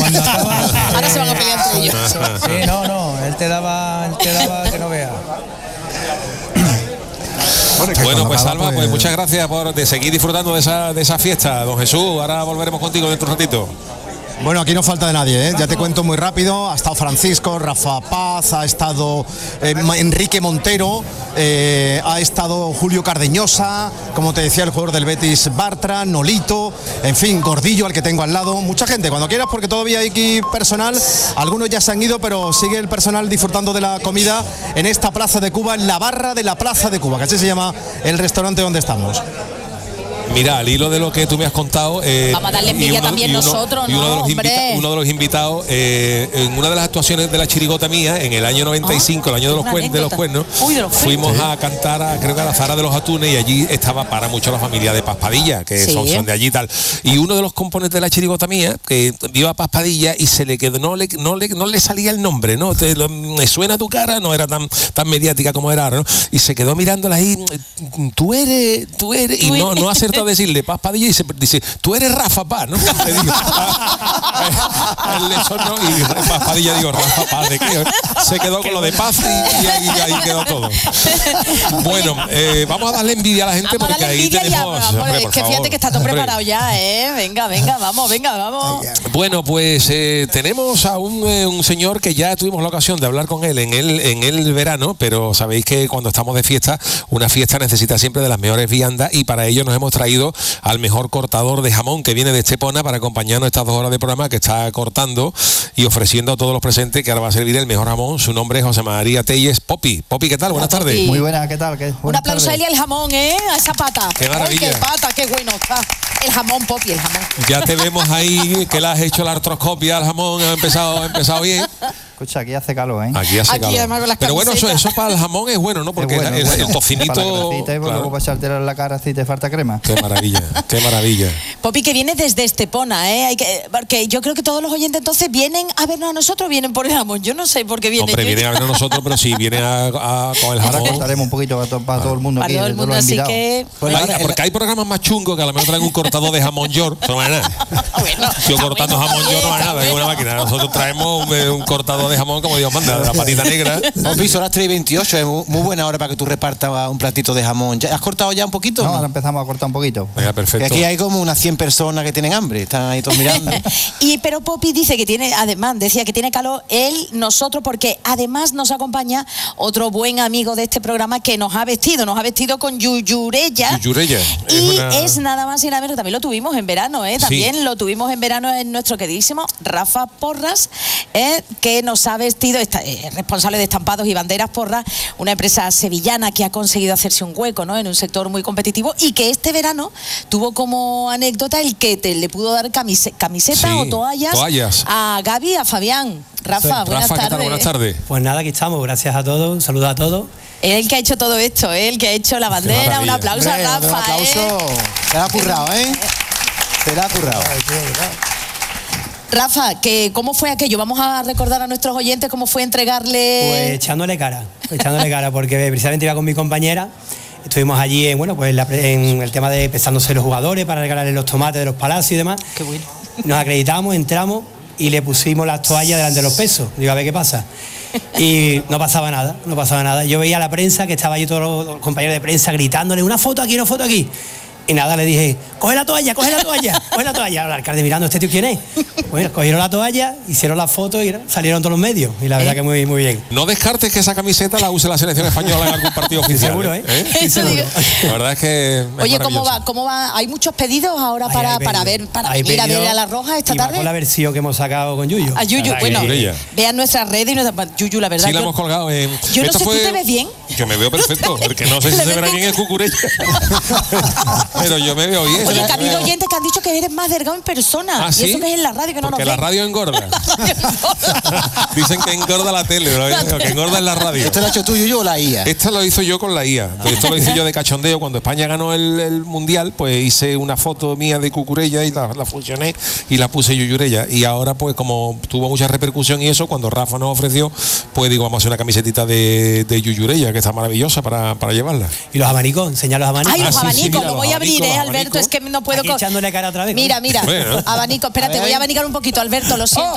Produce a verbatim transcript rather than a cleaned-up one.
Ahora se van a pelear entre ellos. Sí, no, no, él te daba, él te daba que no veas. Bueno, pues Salva, pues... pues muchas gracias por de seguir disfrutando de esa, de esa fiesta, don Jesús. Ahora volveremos contigo dentro de un ratito. Bueno, aquí no falta de nadie, ¿eh? Ya te cuento muy rápido. Ha estado Francisco, Rafa Paz, ha estado eh, Enrique Montero, eh, ha estado Julio Cardeñosa, como te decía el jugador del Betis Bartra, Nolito, en fin, Gordillo, al que tengo al lado. Mucha gente, cuando quieras, porque todavía hay aquí personal. Algunos ya se han ido, pero sigue el personal disfrutando de la comida en esta Plaza de Cuba, en la barra de la Plaza de Cuba, que así se llama el restaurante donde estamos. Mira, al hilo de lo que tú me has contado, eh, vamos a darle envidia también uno, nosotros, y uno, ¿no? de los Hombre. invita, uno de los invitados, eh, en una de las actuaciones de la chirigota mía, en el año noventa y cinco, ah, el año de los, cuen, de los cuernos, Uy, de los fuimos a cantar a, creo que a la Zara de los Atunes, y allí estaba para mucho la familia de Paspadilla, que sí. son, son de allí y tal. Y uno de los componentes de la chirigota mía, que iba a Paspadilla y se le quedó, no le, no le, no le salía el nombre, ¿no? Te, lo, me suena tu cara, no era tan, tan mediática como era ahora, ¿no? Y se quedó mirándola ahí, tú eres, tú eres, y no, no acertó a decirle Paspadilla. Y se dice, tú eres Rafa Paz, ¿no? Le digo, el lechón, ¿no? Y Paspadilla, digo, Rafa Paz, ¿de qué? Se quedó con lo de Paz y, y ahí, ahí quedó todo. Bueno, eh, vamos a darle envidia a la gente, vamos porque ahí tenemos... Ya, vamos, hombre, es que fíjate favor, que está todo hombre. preparado ya, ¿eh? Venga, venga, vamos, venga, vamos. Bueno, pues eh, tenemos a un, eh, un señor que ya tuvimos la ocasión de hablar con él en el, en el verano, pero sabéis que cuando estamos de fiesta, una fiesta necesita siempre de las mejores viandas, y para ello nos hemos traído al mejor cortador de jamón que viene de Estepona para acompañarnos estas dos horas de programa, que está cortando y ofreciendo a todos los presentes que ahora va a servir el mejor jamón. Su nombre es José María Telles. Popi, Popi, ¿qué tal? Buenas tardes. Sí. Muy buenas, ¿qué tal? ¿Qué? Un aplauso a él y al jamón, ¿eh? A esa pata. Qué maravilla. Ay, qué pata, qué bueno está. El jamón, Popi, el jamón. Ya te vemos ahí que le has hecho la artroscopia al jamón, ha empezado, ha empezado bien. Escucha, aquí hace calor, ¿eh? Aquí hace aquí calor. Pero bueno, eso, eso para el jamón es bueno, ¿no? Porque bueno, el, bueno. el tocinito... Para la grasita, y claro. luego para echarte en la cara si te falta crema. Qué maravilla, qué maravilla. Popi, que viene desde Estepona, ¿eh? Hay que, porque yo creo que todos los oyentes entonces vienen a vernos a nosotros, vienen por el jamón. Yo no sé por qué vienen. Hombre, vienen a vernos a nosotros, pero sí, vienen a, a con el jamón. Ahora cortaremos un poquito para, to, para ah. todo el mundo para aquí. Todo el mundo, así que... Pues hay, porque hay programas más chungos que a lo mejor traen un cortador de jamón york, no vale nada. Bueno, yo cortando bueno, jamón york no vale nada, es una máquina. Nosotros traemos un, un cortador de jamón, como Dios manda, de la patita negra. Popi, son las tres y veintiocho, es muy buena hora para que tú repartas un platito de jamón. ¿Has cortado ya un poquito? No, ¿no? ahora empezamos a cortar un poquito. Venga, perfecto. Y aquí hay como unas cien personas que tienen hambre, están ahí todos mirando. Y pero Popi dice que tiene, además, decía que tiene calor él, nosotros, porque además nos acompaña otro buen amigo de este programa que nos ha vestido, nos ha vestido con Yuyurella. Yuyurella. Y es, una... es nada más y nada menos, también lo tuvimos en verano, ¿eh? También sí. lo tuvimos en verano en nuestro queridísimo Rafa Porras, ¿eh? Que nos ha vestido, está, eh, responsable de estampados y banderas Porras, una empresa sevillana que ha conseguido hacerse un hueco, ¿no? En un sector muy competitivo, y que este verano tuvo como anécdota el que te, le pudo dar camise, camiseta sí, o toallas, toallas a Gaby, a Fabián. Rafa, sí. buenas Rafa, tardes. ¿qué tal? Buenas tardes. Pues nada, aquí estamos, gracias a todos, un saludo a todos. El que ha hecho todo esto, ¿eh? El que ha hecho la bandera, un aplauso Hombre, a Rafa. Un aplauso. ¿eh? Se la ha currado, ¿eh? Se la ha currado. Rafa, que ¿cómo fue aquello? Vamos a recordar a nuestros oyentes cómo fue entregarle... Pues echándole cara, echándole cara, porque precisamente iba con mi compañera, estuvimos allí en, bueno, pues en, la, en el tema de pesándose los jugadores para regalarle los tomates de los palacios y demás. Qué bueno. Nos acreditamos, entramos y le pusimos las toallas delante de los pesos. Digo, a ver qué pasa. Y no pasaba nada, no pasaba nada. Yo veía a la prensa, que estaba allí todos los compañeros de prensa gritándole, una foto aquí, una foto aquí. Y nada, le dije, coge la toalla, coge la toalla, coge la toalla. El alcalde mirando, ¿este tío quién es? Bueno, cogieron la toalla, hicieron la foto y salieron todos los medios. Y la verdad ¿Eh? que muy, muy bien. No descartes que esa camiseta la use la selección española en algún partido oficial. Seguro, ¿eh? ¿Eh? ¿Eh? Seguro. La verdad es que es Oye, ¿cómo va? ¿Cómo va? ¿Hay muchos pedidos ahora hay, para, hay para ver, para ir a ver a La Roja esta y tarde? Con la versión que hemos sacado con Yuyu. A Yuyu, Ahí, bueno, Yuyurella. vean nuestras redes y nuestra... Yuyu, la verdad. Sí, la yo, hemos colgado en... Yo no Esto sé, fue... ¿tú te ves bien? Yo me veo perfecto, porque no sé si se verá bien en Cucurella. Pero yo me veo bien. Oye, que ha habido oyentes que han dicho que eres más delgado en persona. ¿Ah, sí? Y eso que es en la radio, que no porque nos la ven. radio engorda. Dicen que engorda la tele, pero que engorda en la radio. ¿Esto lo has hecho tú, Yuyu, o la I A? Esto lo hizo yo con la I A. Esto lo hice yo de cachondeo. Cuando España ganó el, el Mundial, pues hice una foto mía de Cucurella y la, la fusioné y la puse Yuyurella. Y ahora, pues como tuvo mucha repercusión y eso, cuando Rafa nos ofreció, pues digo, vamos a hacer una camisetita de, de Yuyurella, que está maravillosa para, para llevarla. Y los abanicos, enseñar los abanicos. Ay, los Ah, sí, abanicos, sí, mira, lo voy los a abrir, abanicos, eh, los Alberto, abanicos. es que no puedo... Aquí echándole cara otra vez. Mira, mira, Bueno. abanico, espérate, voy a abanicar un poquito, Alberto, lo siento,